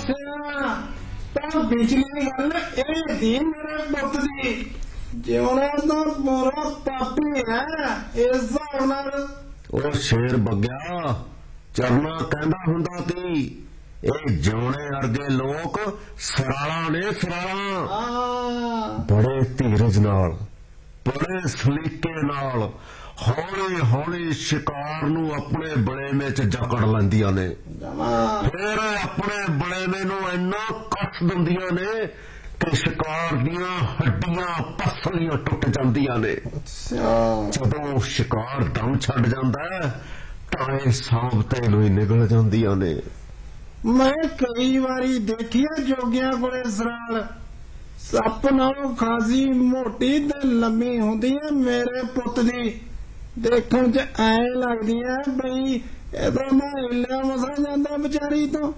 ਅੱਛਾ ਤਾਂ ਪਿਛਲੀ ਗੱਲ ਇਹ ਦੀ ਮੇਰੇ ਪੁੱਤ ਦੀ ਜਿਉਣਾ ਤਾਂ ਪੂਰਾ ਪਾਪੀ ਹੈ ਇਸ ਹਿਸਾਬ ਨਾਲ। ਉਹ ਸ਼ੇਰ ਬੱਗਿਆ ਚਰਨਾ ਕਹਿੰਦਾ ਹੁੰਦਾ ਤੀ ਇਹ ਜਿਉਣੇ ਵਰਗੇ ਲੋਕ ਸਰਾਲਾਂ ਨੇ ਸਰਾਲਾਂ। ਬੜੇ ਧੀਰਜ ਨਾਲ ਬੜੇ ਸਲੀਕੇ ਨਾਲ ਹੌਲੀ ਹੌਲੀ ਸ਼ਿਕਾਰ ਨੂੰ ਆਪਣੇ ਬਲੇਮੇ ਚ ਜਕੜ ਲੈਂਦੀਆਂ ਨੇ। ਫਿਰ ਆਪਣੇ ਬਲੇਮੇ ਨੂੰ ਇੰਨਾ ਕੱਸ ਦਿੰਦੀਆਂ ਨੇ ਕਿ ਸ਼ਿਕਾਰ ਦੀਆਂ ਹੱਡੀਆਂ ਪਸਲੀਆਂ ਟੁੱਟ ਜਾਂਦੀਆਂ ਨੇ। ਜਦੋਂ ਸ਼ਿਕਾਰ ਦਮ ਛੱਡ ਜਾਂਦਾ ਤਾਂ ਇਹ ਸਾਬਤੇ ਨੂੰ ਹੀ ਨਿਕਲ ਜਾਂਦੀਆਂ ਨੇ। ਮੈਂ ਕਈ ਵਾਰੀ ਦੇਖਿਆ ਜੋਗੀਆਂ ਕੋਲੇ ਸਰਾਲ ਸੱਪ ਨਾਲੋਂ ਖਾਸੀ ਮੋਟੀ ਤੇ ਲੰਮੀ ਹੁੰਦੀ ਹੈ ਮੇਰੇ ਪੁੱਤ ਦੀ। ਦੇਖਣ ਚ ਐ ਲੱਗਦੀ ਹੈ ਬਈ ਇਹ ਤਾਂ ਮੈਂ ਹਿੱਲਿਆ ਮਸਾ ਜਾਂਦਾ ਵਿਚਾਰੀ ਤੋਂ।